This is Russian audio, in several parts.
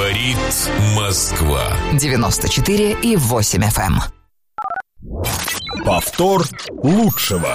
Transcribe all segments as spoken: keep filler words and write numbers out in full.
Говорит Москва. девяносто четыре и восемь эф эм. Повтор лучшего.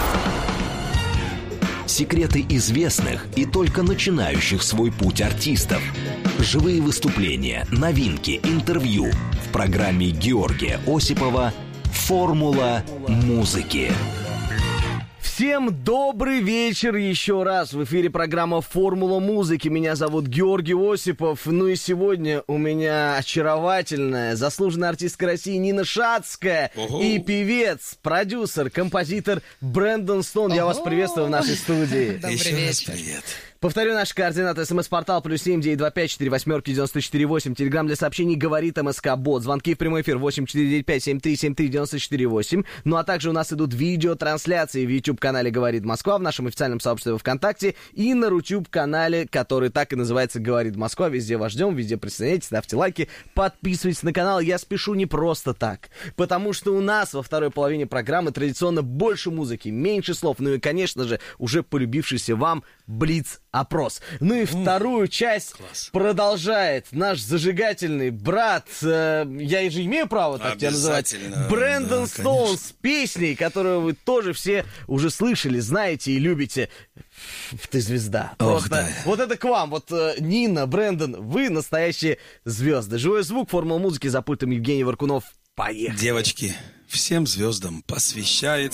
Секреты известных и только начинающих свой путь артистов. Живые выступления, новинки, интервью. В программе Георгия Осипова «Формула музыки». Всем добрый вечер еще раз. В эфире программа «Формула музыки». Меня зовут Георгий Осипов. Ну и сегодня у меня очаровательная, заслуженная артистка России Нина Шацкая. Ого. И певец, продюсер, композитор Брэндон Стоун. Я вас приветствую в нашей студии. Добрый вечер. Привет. Повторю наши координаты. СМС-портал плюс семь девять два пять четыре восьмерки девяносто четыре восемь. Телеграм для сообщений «Говорит МСК-бот». Звонки в прямой эфир восемь четыре девять пять семь три семь три девяносто четыре восемь. Ну а также у нас идут видеотрансляции в YouTube-канале «Говорит Москва», в нашем официальном сообществе ВКонтакте и на Рутюб-канале, который так и называется «Говорит Москва». Везде вас ждем, везде присоединяйтесь, ставьте лайки, подписывайтесь на канал. Я спешу не просто так, потому что у нас во второй половине программы традиционно больше музыки, меньше слов. Ну и, конечно же, уже полюбившийся вам Блиц-опрос. Ну и вторую часть Класс. продолжает наш зажигательный брат, э, я же имею право так тебя называть, Брэндон да, Стоун с песней, которую вы тоже все уже слышали, знаете и любите. Ты звезда. Ох, Просто да. вот это к вам. Вот э, Нина, Брэндон, вы настоящие звезды. Живой звук, формула музыки, за пультом Евгений Варкунов. Поехали. Девочки, всем звездам посвящается